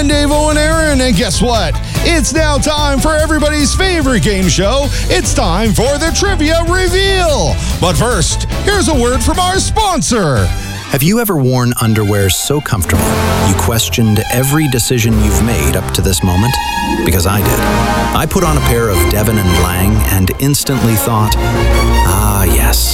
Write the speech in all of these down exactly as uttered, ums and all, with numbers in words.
Dave Owen Aaron, and guess what? It's now time for everybody's favorite game show. It's time for the Trivia Reveal. But first, here's a word from our sponsor. Have you ever worn underwear so comfortable you questioned every decision you've made up to this moment? Because I did. I put on a pair of Devon and Lang and instantly thought, ah, yes,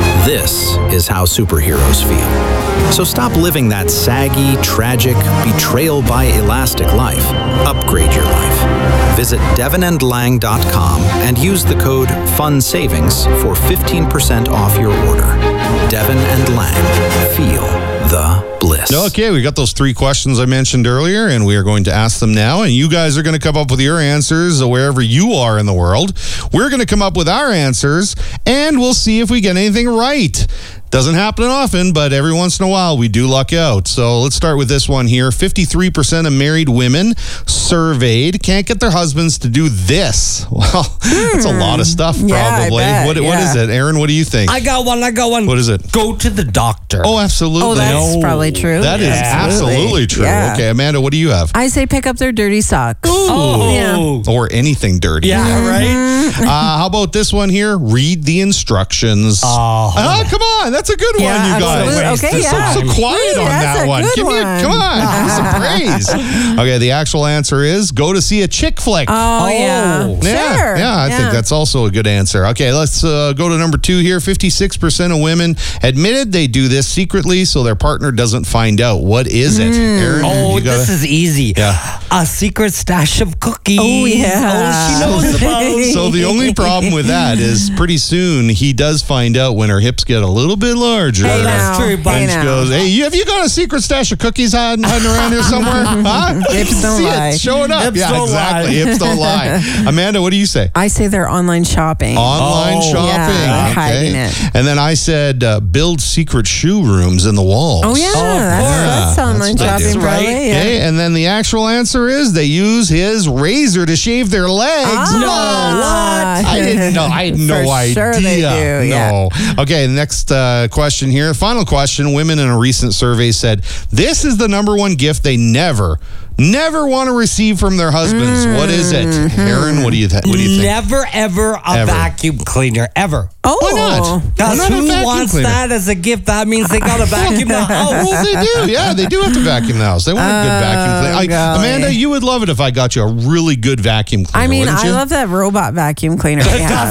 this is how superheroes feel. So stop living that saggy, tragic, betrayal by elastic life. Upgrade your life. Visit devon and lang dot com and use the code FUNSAVINGS for fifteen percent off your order. Devon and Lang. Feel the bliss. Okay, we got those three questions I mentioned earlier, and we are going to ask them now, and you guys are going to come up with your answers wherever you are in the world. We're going to come up with our answers, and we'll see if we get anything right. Doesn't happen often, but every once in a while we do luck out. So let's start with this one here. fifty-three percent of married women surveyed can't get their husbands to do this. Well, that's a lot of stuff, probably. Yeah, I bet, what, yeah. what is it? Aaron, what do you think? I got one, I got one. What is it? Go to the doctor. Oh, absolutely. Oh, that's No. probably true. That is Absolutely. absolutely true. Yeah. Okay, Amanda, what do you have? I say pick up their dirty socks. Oh. Yeah. Or anything dirty. Yeah, right? Uh, how about this one here? Read the instructions. Oh. Oh, come on. That's a good Yeah, one, you guys. absolutely. Waste Okay, of yeah. So, so quiet Ooh, on that's that a one. good Give me a, one. come on. Give me some praise. Okay, the actual answer is go to see a chick flick. Oh, yeah. Oh. Yeah, Sure. yeah, I think that's also a good answer. Okay, let's uh, go to number two here. fifty-six percent of women admitted they do this secretly so their partner doesn't find out. What is it? Aaron, Oh, you gotta- this is easy. Yeah. A secret stash of cookies. Oh, yeah. Oh, she knows about. So the only problem with that is pretty soon he does find out when her hips get a little bit larger. Hey, That's now. true, but- Hey, And she now. goes, hey, you- have you got a secret stash of cookies hiding, hiding around here somewhere? Huh? Hips don't See lie. it showing up. Hips yeah, don't exactly. lie. Hips don't lie. Amanda, what do you say? I say they're online shopping. Online Oh. shopping. Yeah, okay. hiding it. And then I said uh, build secret shoe rooms in the walls. Oh, yeah. Oh, of that's, course. that's Yeah, online that's what they shopping, do. probably. Right? Yeah. Okay, and then the actual answer is they use his razor to shave their legs. Ah, What? I didn't know. I had no For idea. sure they do, yeah. No. Okay, next uh, question here. Final question. Women in a recent survey said this is the number one gift they never, never want to receive from their husbands. What is it? Mm-hmm. Aaron, what do you, th- what do you think? Never, ever a Ever. vacuum cleaner. Ever. Oh. Why not? Why Because not a who vacuum wants cleaner? that as a gift? That means they got a vacuum the Oh, house. well, they do. Yeah, they do have to vacuum the house. They want a good vacuum cleaner. I, golly. Amanda, you would love it if I got you a really good vacuum cleaner, I mean, wouldn't I you? love that robot vacuum cleaner they have.